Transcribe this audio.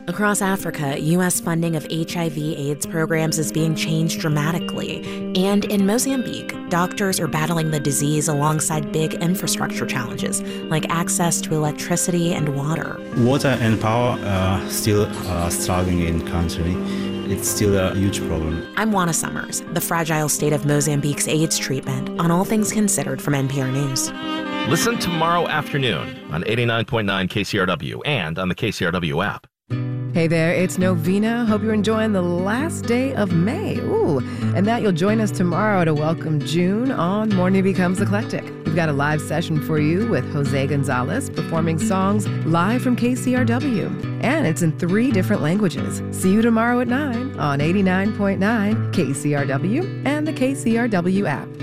Across Africa, U.S. funding of HIV/AIDS programs is being changed dramatically. And in Mozambique, doctors are battling the disease alongside big infrastructure challenges, like access to electricity and water. Water and power are still struggling in country. It's still a huge problem. I'm Juana Summers, the fragile state of Mozambique's AIDS treatment, on All Things Considered from NPR News. Listen tomorrow afternoon on 89.9 KCRW and on the KCRW app. Hey there, it's Novena. Hope you're enjoying the last day of May. Ooh, and that you'll join us tomorrow to welcome June on Morning Becomes Eclectic. We've got a live session for you with Jose Gonzalez performing songs live from KCRW. And it's in 3 different languages. See you tomorrow at 9 on 89.9 KCRW and the KCRW app.